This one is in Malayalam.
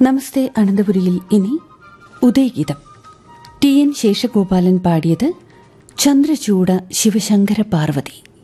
നമസ്തേ അനന്തപുരിയിൽ ഇനി ഉദയഗീതം. ടി എൻ ശേഷഗോപാലൻ പാടിയത് ചന്ദ്രചൂഡ ശിവശങ്കര പാർവതി.